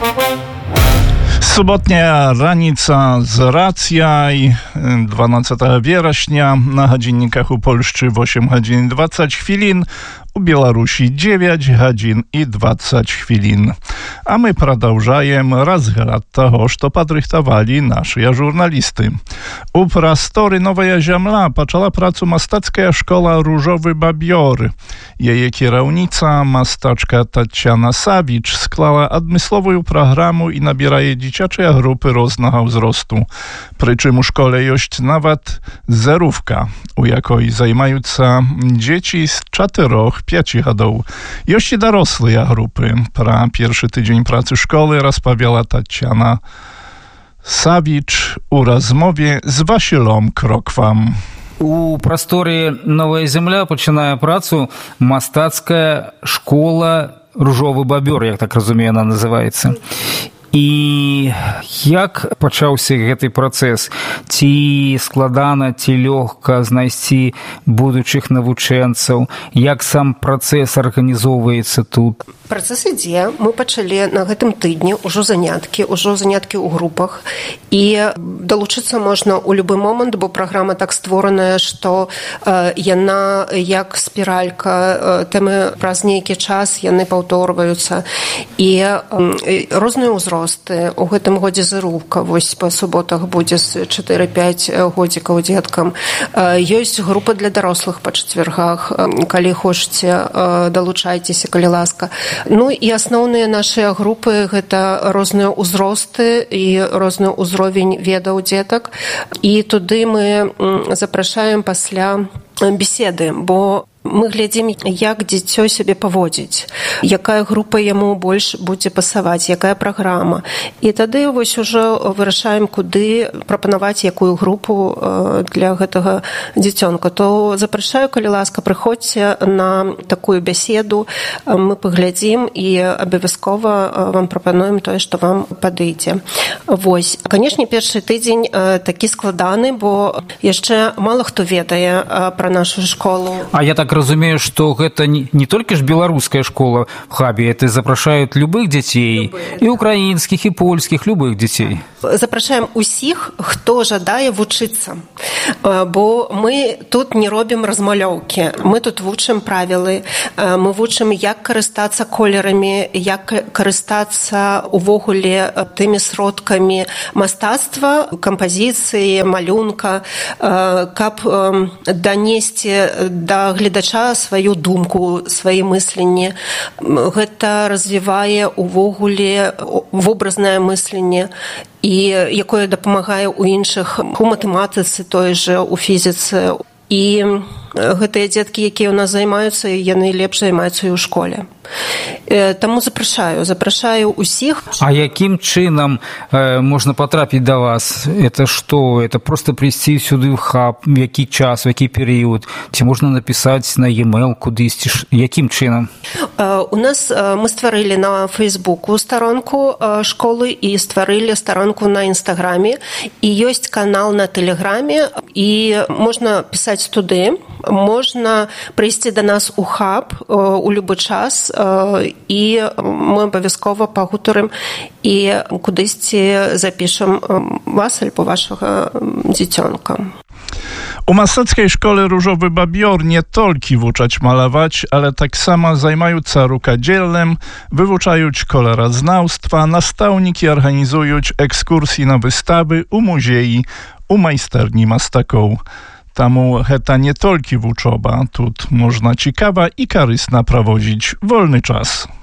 Суботня раніца з рацяй 12 верасня на гадзінніках у Польшчы 8 гадзін 20 хвілін, у Беларусі 9 гадзін і 20 хвілін. А мы продолжаем разгляд того, что падрыхтавалі нашыя журналісты. У прасторы Новая Зямля пачала працу мастацкая школа «Różowy Babior». Яе кіраўніца, мастачка Тацяна Савіч, склала адмысловую праграму і набірае дзіцячыя групы рознага ўзросту. Прычым у школе ёсць нават зерówka, у якой займаюцца дзеці з 4-5 гадоў. Ёсць і дарослыя групы. Пра першы тыдзень працы школы распавяла Тацяна Савіч у размове з Васілом Кроквам. У прасторы Новая Зямля пачынае працу мастацкая школа «Różowy Babior», як так разумею, она называецца. І як пачаўся гэты працэс? Ці складана, ці лёгка знайсці будучых навучэнцаў? Як сам працэс арганізоўваецца тут? Працэс ідзе. Мы пачалі на гэтым тыдні ўжо заняткі ў групах. І далучыцца можна ў любы момант, бо праграма так створаная, што яна як спіралька, тэмы праз нейкі час яны паўторваюцца. І розныя ўзросты. У гэтым годзе зерówka, вось па суботах будзе з 4-5 годзікаў дзеткам. Ёсць група для дарослых па чацвяргах. Калі хочаце, далучайцеся, калі ласка. Ну і асноўныя нашыя групы гэта розныя ўзросты і розны ўзровень ведаў дзетак. І туды мы запрашаем пасля беседы, бо мы глядзім, як дзіцё сябе паводзіць, якая група яму больш будзе пасаваць, якая праграма. І тады вось ужо вырашаем, куды прапанаваць якую групу для гэтага дзіцёнка. То запрашаю, калі ласка, прыходзьце на такую бяседу, мы паглядзім і абавязкова вам прапануем тое, што вам падыдзе. Вось. Канешне, першы тыдзень такі складаны, бо яшчэ мала хто ведае пра нашу школу. А я так разумею, што гэта не толькі ж беларуская школа в хабе, это запрашаюць любых дзяцей, і украінскіх, і польскіх, любых дзяцей. Запрашаем усіх, хто жадае вучыцца, бо мы тут не робім размалёўкі, мы тут вучым правілы, мы вучым, як карыстацца колерамі, як карыстацца увогуле тымі сродкамі мастацтва, кампазіцыі, малюнка, каб данесці да гледача сваю думку, свае мысленні. Гэта развівае увогуле вобразнае мысленне, і якое дапамагае ў іншых у матэматыцы, той жа, у фізіцы. І гэтыя дзеткі, якія ў нас займаюцца, яны лепш займаюцца і ў школе. Таму запрашаю усіх. А якім чынам можна патрапіць да вас? Это што? Это просто прийсці сюды в хаб? Які час, які перыяд? Ці можна напісаць на e-mail кудысьці? Якім чынам? У нас мы стварылі на Фейсбуку старонку школы і стварылі старонку на Інстаграме. І ёсць канал на Тэлеграме, і можна пісаць туды. Можна прыйсці да нас у хаб у любы час, і мы абавязкова пагутарым і кудысьці запішам вас альбо вашага дзіцёнка. У мастацкай шкole «Różowy Babior» nie tolki wuczać malować, ale tak samo zajmająca rukadzielem, wywuczając koloroznawstwa, nastałniki organizują ekskursji na wystawy u muziei, u majsterni mastaków. Tamu heta nie tolki wuczoba, tut można ciekawa i karysna prowadzić wolny czas.